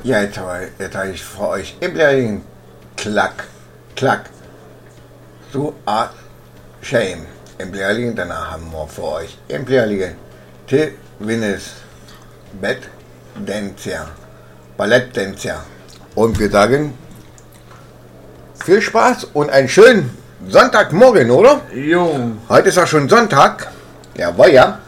Ja, jetzt habe ich für euch im Berlin Klack. So a shame. Im Berlin, danach haben wir für euch im Berlin Till Winnes Ballettdancer. Und wir sagen viel Spaß und einen schönen Sonntagmorgen, oder? Jo. Heute ist ja schon Sonntag. Jawohl, ja.